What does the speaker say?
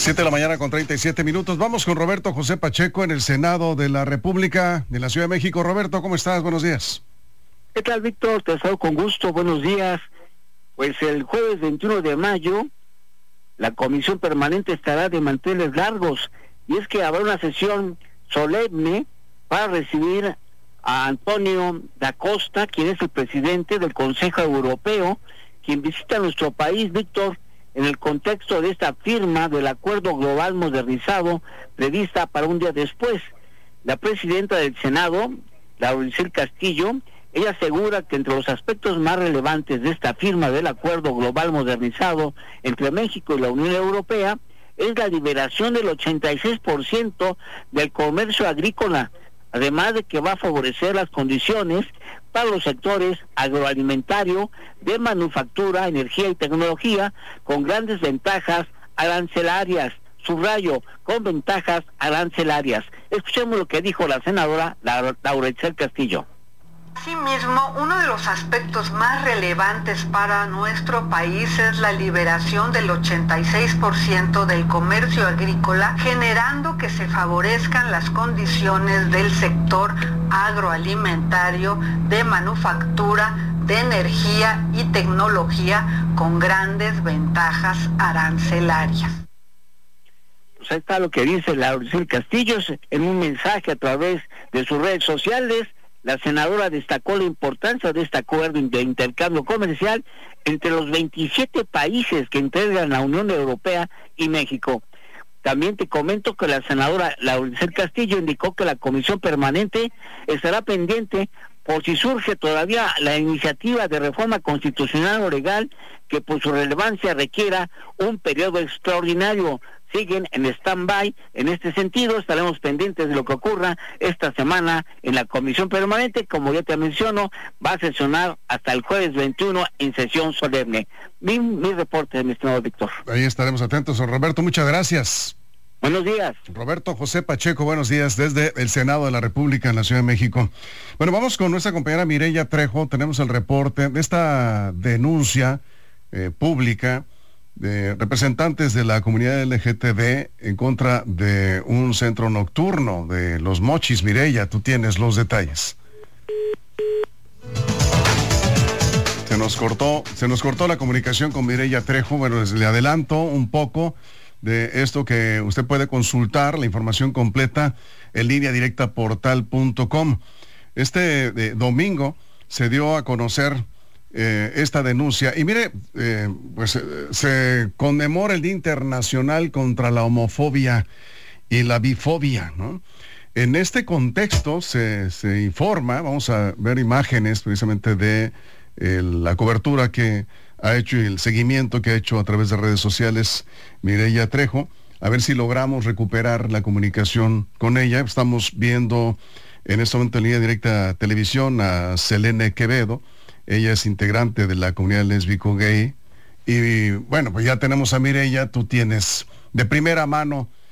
7 de la mañana con 37 minutos. Vamos con Roberto José Pacheco en el Senado de la República de la Ciudad de México. Roberto, ¿cómo estás? Buenos días. ¿Qué tal, Víctor? Te saludo con gusto. Buenos días. Pues el jueves 21 de mayo, la Comisión Permanente estará de manteles largos, y es que habrá una sesión solemne para recibir a Antonio da Costa, quien es el presidente del Consejo Europeo, quien visita nuestro país, Víctor, en el contexto de esta firma del Acuerdo Global Modernizado prevista para un día después. La presidenta del Senado, Lauricel Castillo, ella asegura que entre los aspectos más relevantes de esta firma del Acuerdo Global Modernizado entre México y la Unión Europea es la liberación del 86% del comercio agrícola, además de que va a favorecer las condiciones para los sectores agroalimentario, de manufactura, energía y tecnología, con grandes ventajas arancelarias. Subrayo, con ventajas arancelarias. Escuchemos lo que dijo la senadora Lauricel Castillo. Asimismo, uno de los aspectos más relevantes para nuestro país es la liberación del 86% del comercio agrícola, generando que se favorezcan las condiciones del sector agroalimentario, de manufactura, de energía y tecnología, con grandes ventajas arancelarias. Pues ahí está lo que dice Lauricel Castillo en un mensaje a través de sus redes sociales. La senadora destacó la importancia de este acuerdo de intercambio comercial entre los 27 países que integran la Unión Europea y México. También te comento que la senadora Lauricel Castillo indicó que la Comisión Permanente estará pendiente por si surge todavía la iniciativa de reforma constitucional o legal que por su relevancia requiera un periodo extraordinario. Siguen en stand-by. En este sentido, estaremos pendientes de lo que ocurra esta semana en la Comisión Permanente. Como ya te menciono, va a sesionar hasta el jueves 21 en sesión solemne. Mi reporte, mi estimado Víctor. Ahí estaremos atentos, don Roberto. Muchas gracias. Buenos días. Roberto José Pacheco, buenos días, desde el Senado de la República en la Ciudad de México. Bueno, vamos con nuestra compañera Mireya Trejo. Tenemos el reporte de esta denuncia pública de representantes de la comunidad LGTB en contra de un centro nocturno de Los Mochis. Mireya, tú tienes los detalles. Se nos cortó la comunicación con Mireya Trejo. Bueno, le adelanto un poco de esto que usted puede consultar, la información completa en línea directa portal.com. Este domingo se dio a conocer esta denuncia y mire, se conmemora el Día Internacional contra la Homofobia y la Bifobia, ¿no? En este contexto se informa, vamos a ver imágenes precisamente de la cobertura que ha hecho y el seguimiento que ha hecho a través de redes sociales Mireya Trejo, a ver si logramos recuperar la comunicación con ella. Estamos viendo en este momento en línea directa televisión a Selene Quevedo. Ella es integrante de la comunidad lésbico gay. Y bueno, pues ya tenemos a Mireya, tú tienes de primera mano